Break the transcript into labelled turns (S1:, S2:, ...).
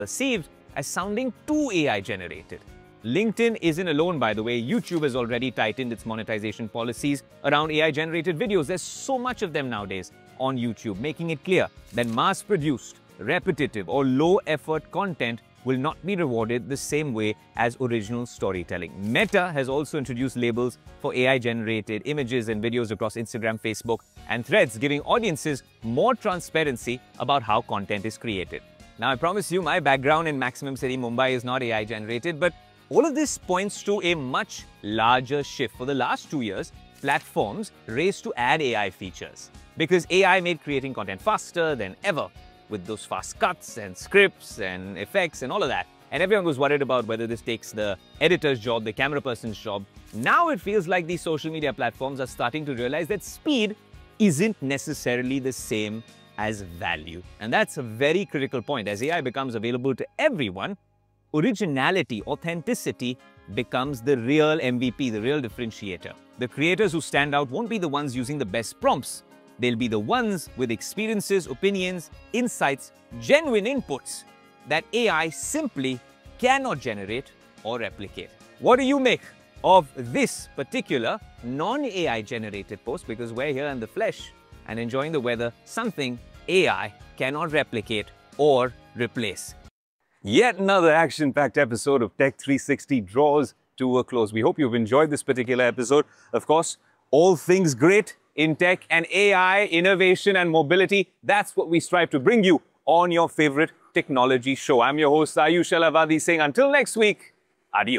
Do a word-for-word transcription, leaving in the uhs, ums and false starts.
S1: perceived as sounding too A I generated. LinkedIn isn't alone, by the way. YouTube has already tightened its monetization policies around A I-generated videos. There's so much of them nowadays on YouTube, making it clear that mass-produced, repetitive or low-effort content will not be rewarded the same way as original storytelling. Meta has also introduced labels for A I-generated images and videos across Instagram, Facebook, and Threads, giving audiences more transparency about how content is created. Now, I promise you, my background in Maximum City, Mumbai is not A I-generated, but all of this points to a much larger shift. For the last two years, platforms raced to add A I features because A I made creating content faster than ever, with those fast cuts and scripts and effects and all of that. And everyone was worried about whether this takes the editor's job, the camera person's job. Now it feels like these social media platforms are starting to realize that speed isn't necessarily the same as value. And that's a very critical point. As A I becomes available to everyone, originality, authenticity becomes the real M V P, the real differentiator. The creators who stand out won't be the ones using the best prompts. They'll be the ones with experiences, opinions, insights, genuine inputs that A I simply cannot generate or replicate. What do you make of this particular non-A I generated post? Because we're here in the flesh and enjoying the weather, something A I cannot replicate or replace. Yet another action-packed episode of Tech three sixty draws to a close. We hope you've enjoyed this particular episode. Of course, all things great in tech and A I, innovation and mobility, that's what we strive to bring you on your favorite technology show. I'm your host, Ayush Alavadi, saying until next week, adios.